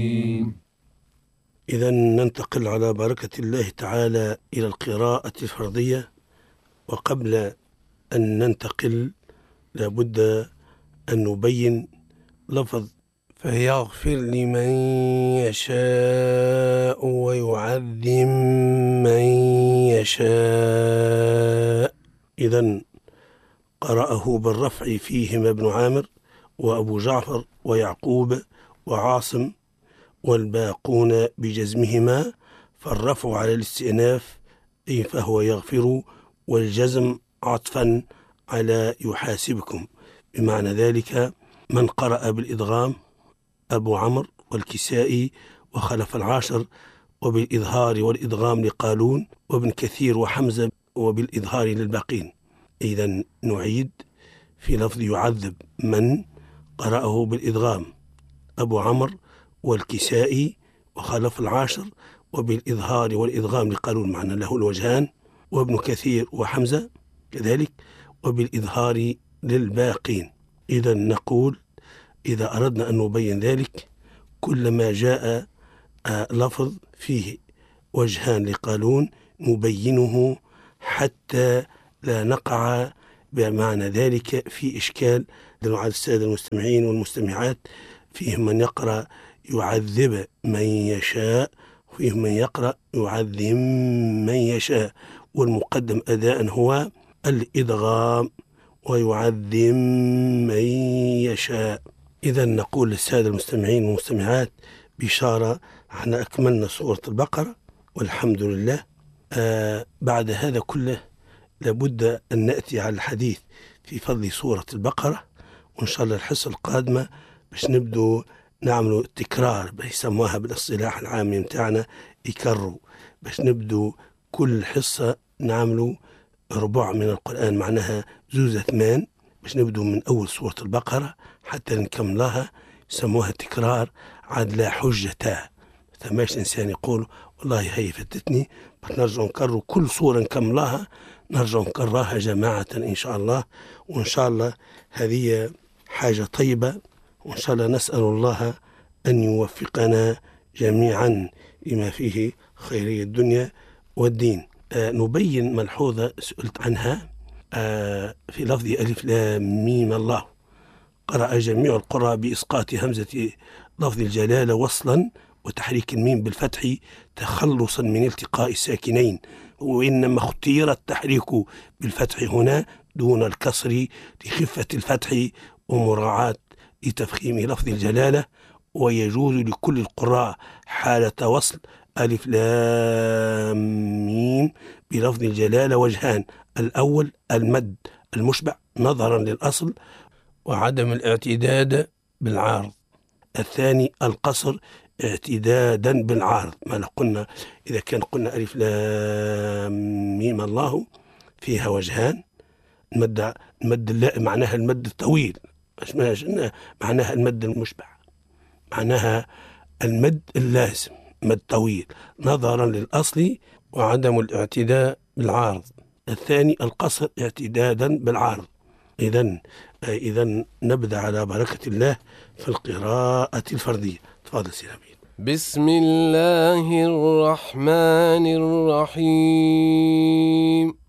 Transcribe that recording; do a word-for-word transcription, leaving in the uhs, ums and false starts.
إذا ننتقل على بركة الله تعالى إلى القراءة الفرضية. وقبل أن ننتقل لابد أن نبين لفظ فيغفر لمن يشاء ويعذب من يشاء. إذن قرأه بالرفع فيهما ابن عامر وأبو جعفر ويعقوب وعاصم، والباقون بجزمهما، فالرفع على الاستئناف أي فهو يغفر، والجزم عطفا على يحاسبكم، بمعنى ذلك من قرأ بالإدغام أبو عمرو والكسائي وخلف العاشر، وبالإظهار والإدغام لقالون وابن كثير وحمزة، وبالإظهار للباقين. إذن نعيد في لفظ يعذب من قرأه بالإدغام أبو عمرو والكسائي وخلف العاشر، وبالإظهار والإدغام لقالون معنى له الوجهان، وابن كثير وحمزة كذلك، وبالإظهار للباقين. إذا نقول إذا أردنا أن نبين ذلك كلما جاء لفظ فيه وجهان لقالون نبينه حتى لا نقع بمعنى ذلك في إشكال على السادة المستمعين والمستمعات. فيهم من يقرأ يعذب من يشاء، وفيهم من يقرأ يعذب من يشاء، والمقدم أداء هو الإدغام ويعذب من يشاء. إذا نقول للسادة المستمعين والمستمعات بشارة، احنا أكملنا سورة البقرة والحمد لله. آه بعد هذا كله لابد أن نأتي على الحديث في فضل سورة البقرة، وإن شاء الله الحصة القادمة باش نبدو نعملوا تكرار، بيسموها بالاصطلاح العام متاعنا يكرروا، باش نبدو كل حصة نعملوا ربع من القرآن، معناها زوزة ثمان، باش نبدو من أول سورة البقرة حتى نكملها، يسموها تكرار عاد لا حجة. ثماش إنسان يقول والله هي فتتني، نرجع نكرر كل سورة نكملها، نرجع نكررها جماعة إن شاء الله. وإن شاء الله هذه حاجة طيبة، وإن شاء الله نسأل الله أن يوفقنا جميعا لما فيه خيرية الدنيا والدين. آه نبين ملحوظة سئلت عنها آه في لفظ ألف لام ميم الله. قرأ جميع القراء بإسقاط همزة لفظ الجلالة وصلا وتحريك الميم بالفتح تخلصا من التقاء الساكنين، وإنما اختير التحريك بالفتح هنا دون الكسر لخفة الفتح ومراعاة لتفخيم لفظ الجلالة. ويجوز لكل القراء حالة وصل ألف لام ميم بلفظ الجلالة وجهان: الأول المد المشبع نظرا للأصل وعدم الاعتداد بالعارض، الثاني القصر اعتدادا بالعارض. ما قلنا إذا كان قلنا ألف لام ميم الله فيها وجهان، المد المد اللا معناها المد الطويل، معناها المد المشبع، معناها المد اللازم، مد طويل نظرا للأصل وعدم الاعتداء بالعارض، الثاني القصر اعتدادا بالعارض. إذن إذن نبدأ على بركة الله في القراءة الفردية. تفضل سي نبيل. بسم الله الرحمن الرحيم.